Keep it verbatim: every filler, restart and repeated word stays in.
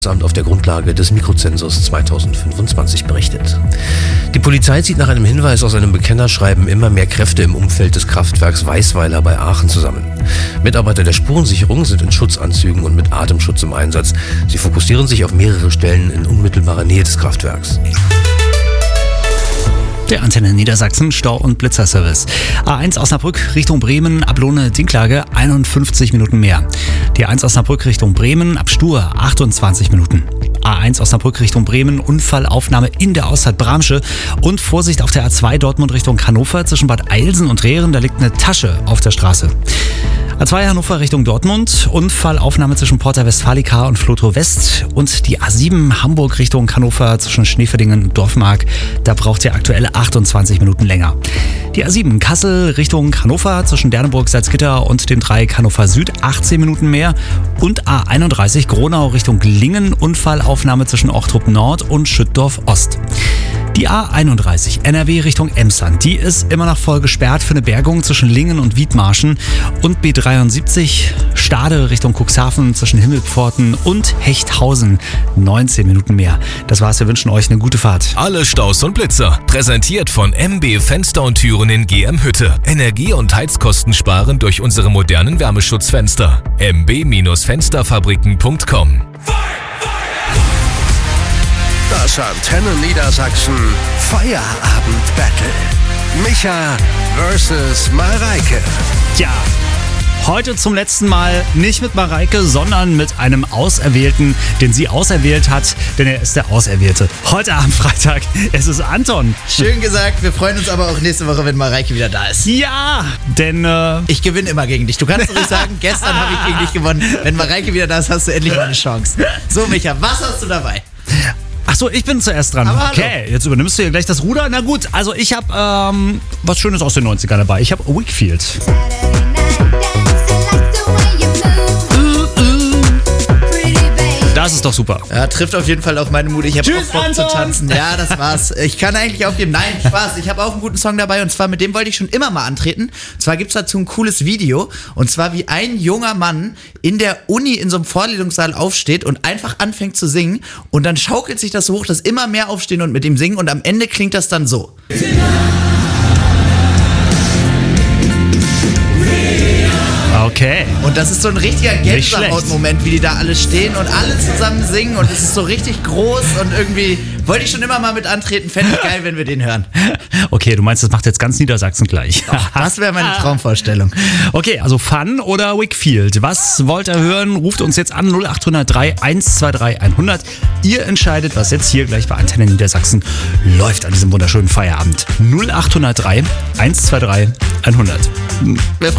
Amt auf der Grundlage des Mikrozensus zweitausendfünfundzwanzig berichtet. Die Polizei zieht nach einem Hinweis aus einem Bekennerschreiben immer mehr Kräfte im Umfeld des Kraftwerks Weißweiler bei Aachen zusammen. Mitarbeiter der Spurensicherung sind in Schutzanzügen und mit Atemschutz im Einsatz. Sie fokussieren sich auf mehrere Stellen in unmittelbarer Nähe des Kraftwerks. Der Antenne Niedersachsen Stau- und Blitzerservice. A eins Osnabrück Richtung Bremen ab Lohne-Dinklage einundfünfzig Minuten mehr. Die A eins Osnabrück Richtung Bremen ab Stur achtundzwanzig Minuten. A eins Osnabrück Richtung Bremen, Unfallaufnahme in der Ausfahrt Bramsche und Vorsicht auf der A zwei Dortmund Richtung Hannover zwischen Bad Eilsen und Rehren, da liegt eine Tasche auf der Straße. A zwei Hannover Richtung Dortmund, Unfallaufnahme zwischen Porta Westfalica und Flotow West und die A sieben Hamburg Richtung Hannover zwischen Schneeferlingen und Dorfmark, da braucht ihr aktuell achtundzwanzig Minuten länger. Die A sieben Kassel Richtung Hannover zwischen Derneburg, Salzgitter und dem Dreieck Hannover Süd achtzehn Minuten mehr und A einunddreißig Gronau Richtung Lingen, Unfallaufnahme zwischen Ochtrup Nord und Schüttdorf Ost. Die A einunddreißig N R W Richtung Emsland, die ist immer noch voll gesperrt für eine Bergung zwischen Lingen und Wiedmarschen und B dreiundsiebzig Stade Richtung Cuxhaven zwischen Himmelpforten und Hechthausen neunzehn Minuten mehr. Das war's, wir wünschen euch eine gute Fahrt. Alle Staus und Blitzer, präsentiert von M B Fenster und Türen in G M Hütte. Energie- und Heizkosten sparen durch unsere modernen Wärmeschutzfenster. m b Fensterfabriken punkt com. Das Antenne Niedersachsen Feierabend-Battle. Micha versus Mareike. Tja, heute zum letzten Mal nicht mit Mareike, sondern mit einem Auserwählten, den sie auserwählt hat, denn er ist der Auserwählte. Heute am Freitag, es ist Anton. Schön gesagt, wir freuen uns aber auch nächste Woche, wenn Mareike wieder da ist. Ja, denn äh, ich gewinne immer gegen dich. Du kannst ruhig sagen, gestern habe ich gegen dich gewonnen. Wenn Mareike wieder da ist, hast du endlich mal eine Chance. So, Micha, was hast du dabei? Achso, ich bin zuerst dran. Aber okay, jetzt übernimmst du hier gleich das Ruder. Na gut, also ich habe ähm, was Schönes aus den neunzigern dabei. Ich habe Wakefield. Das ist doch super. Ja, trifft auf jeden Fall auf meine Mut. Ich habe auch Bock zu tanzen. Ja, das war's. Ich kann eigentlich aufgeben. Nein, Spaß. Ich habe auch einen guten Song dabei und zwar mit dem wollte ich schon immer mal antreten. Und zwar gibt's dazu ein cooles Video und zwar wie ein junger Mann in der Uni in so einem Vorlesungssaal aufsteht und einfach anfängt zu singen und dann schaukelt sich das so hoch, dass immer mehr aufstehen und mit ihm singen und am Ende klingt das dann so. Okay. Und das ist so ein richtiger Gänsehaut-Moment, wie die da alle stehen und alle zusammen singen und es ist so richtig groß und irgendwie wollte ich schon immer mal mit antreten. Fände ich geil, wenn wir den hören. Okay, du meinst, das macht jetzt ganz Niedersachsen gleich. Ach, das wäre meine Traumvorstellung. Okay, also Fun oder Wakefield? Was wollt ihr hören? Ruft uns jetzt an null acht null drei eins zwei drei hundert. Ihr entscheidet, was jetzt hier gleich bei Antenne Niedersachsen läuft an diesem wunderschönen Feierabend. null acht null drei eins zwei drei hundert. Wir